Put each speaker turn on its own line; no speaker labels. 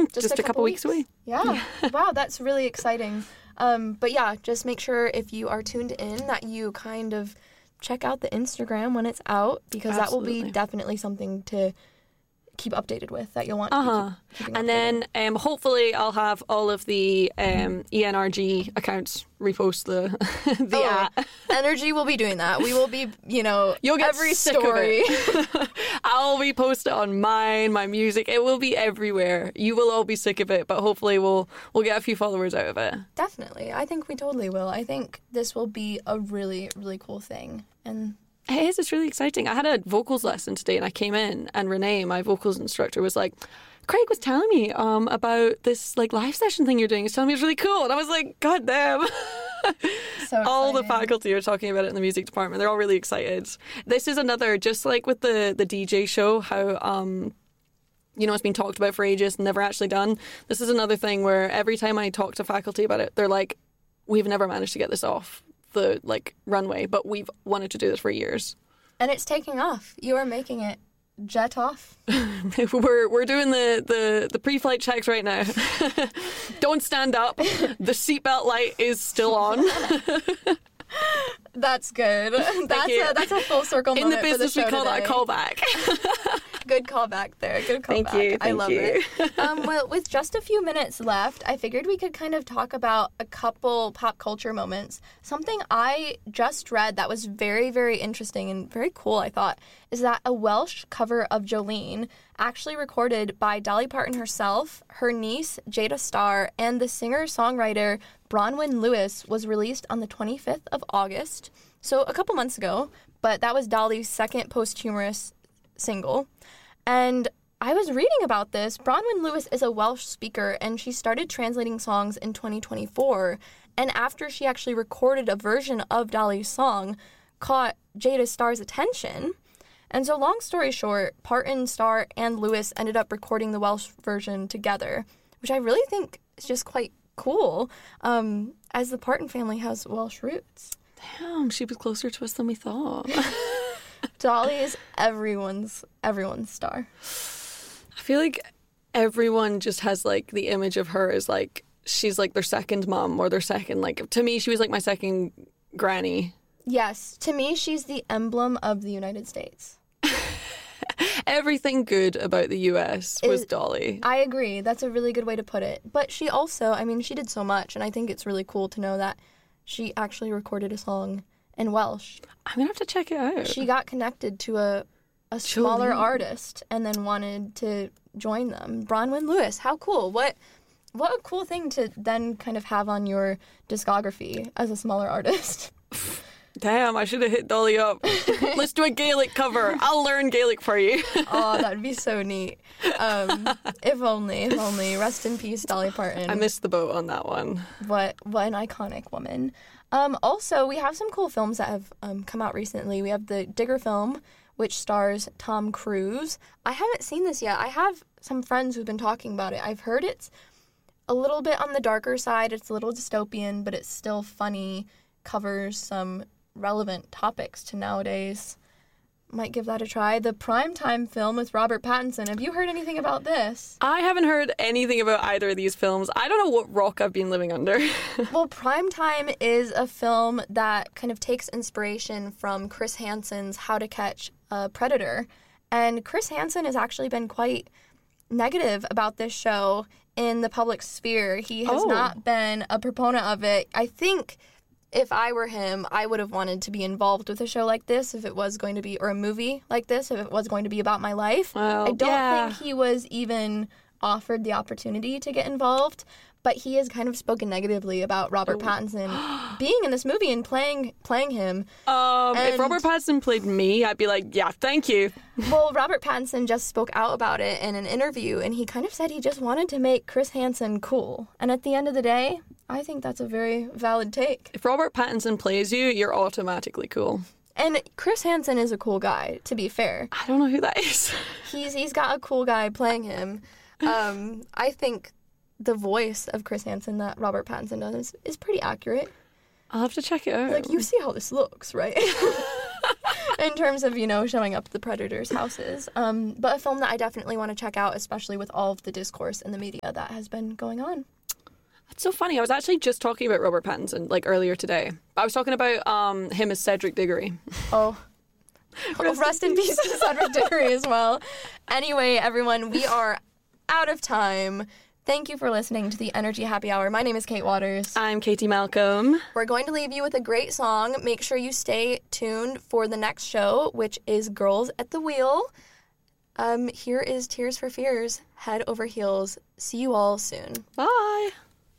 just a couple weeks away.
Yeah. Wow, that's really exciting. But yeah, just make sure if you are tuned in that you kind of check out the Instagram when it's out, because that will be definitely something to keep updated with, that you'll want to keep keeping
and
updated.
then hopefully I'll have all of the ENRG accounts repost the at.
Energy will be doing that. We will be, you'll
get
every
sick
story.
of it. I'll repost it on mine, my music. It will be everywhere. You will all be sick of it, but hopefully we'll get a few followers out of it.
Definitely. I think we totally will. I think this will be a really, really cool thing. And
it is. It's really exciting. I had a vocals lesson today, and I came in, and Renee, my vocals instructor, was like, Craig was telling me about this live session thing you're doing. He's telling me it's really cool. And I was like, God damn.
So
all the faculty are talking about it in the music department. They're all really excited. This is another, just like with the DJ show, how it's been talked about for ages and never actually done. This is another thing where every time I talk to faculty about it, they're like, we've never managed to get this off the runway, but we've wanted to do this for years.
And it's taking off. You are making it jet off.
We're doing the pre-flight checks right now. Don't stand up. The seatbelt light is still on.
That's good. That's a full circle moment.
In the business,
for the show
we call
today.
that a callback.
Good callback there. Good callback.
Thank you.
I love it. Well, with just a few minutes left, I figured we could kind of talk about a couple pop culture moments. Something I just read that was very, very interesting and very cool, I thought, is that a Welsh cover of Jolene, actually recorded by Dolly Parton herself, her niece, Jada Starr, and the singer-songwriter Bronwyn Lewis, was released on the 25th of August, so a couple months ago, but that was Dolly's second posthumous single. And I was reading about this. Bronwyn Lewis is a Welsh speaker, and she started translating songs in 2024. And after she actually recorded a version of Dolly's song, caught Jada Starr's attention. And so long story short, Parton, Starr, and Lewis ended up recording the Welsh version together, which I really think is just quite cool, as the Parton family has Welsh roots.
Damn, she was closer to us than we thought.
Dolly is everyone's star.
I feel like everyone just has the image of her as she's their second mom or their second, to me she was my second granny.
Yes, to me she's the emblem of the United States.
Everything good about the US was Dolly.
I agree. That's a really good way to put it. But she also, she did so much, and I think it's really cool to know that she actually recorded a song in Welsh.
I'm going to have to check it out.
She got connected to a smaller artist and then wanted to join them. Bronwyn Lewis, how cool. What a cool thing to then kind of have on your discography as a smaller artist.
Damn, I should have hit Dolly up. Let's do a Gaelic cover. I'll learn Gaelic for you.
Oh, that'd be so neat. If only. Rest in peace, Dolly Parton.
I missed the boat on that one.
What an iconic woman. Also, we have some cool films that have come out recently. We have the Digger film, which stars Tom Cruise. I haven't seen this yet. I have some friends who've been talking about it. I've heard it's a little bit on the darker side. It's a little dystopian, but it's still funny, covers some relevant topics to nowadays. Might give that a try. The Primetime film with Robert Pattinson. Have you heard anything about this?
I haven't heard anything about either of these films. I don't know what rock I've been living under.
Well, Primetime is a film that kind of takes inspiration from Chris Hansen's How to Catch a Predator. And Chris Hansen has actually been quite negative about this show in the public sphere. He has not been a proponent of it. I think if I were him, I would have wanted to be involved with a show like this if it was going to be, or a movie like this if it was going to be about my life.
Well,
I don't think he was even offered the opportunity to get involved, but he has kind of spoken negatively about Robert Pattinson being in this movie and playing him.
If Robert Pattinson played me, I'd be like, yeah, thank you.
Well, Robert Pattinson just spoke out about it in an interview, and he kind of said he just wanted to make Chris Hansen cool. And at the end of the day, I think that's a very valid take.
If Robert Pattinson plays you, you're automatically cool.
And Chris Hansen is a cool guy, to be fair.
I don't know who that is.
He's got a cool guy playing him. I think the voice of Chris Hansen that Robert Pattinson does is pretty accurate.
I'll have to check it out.
You see how this looks, right? in terms of, showing up at the predators' houses. But a film that I definitely want to check out, especially with all of the discourse in the media that has been going on.
It's so funny. I was actually just talking about Robert Pattinson earlier today. I was talking about him as Cedric Diggory.
Oh. Rest in peace to Cedric Diggory as well. Anyway, everyone, we are out of time. Thank you for listening to the Energy Happy Hour. My name is Kate Waters.
I'm Katie Malcolm.
We're going to leave you with a great song. Make sure you stay tuned for the next show, which is Girls at the Wheel. Here is Tears for Fears, Head Over Heels. See you all soon.
Bye.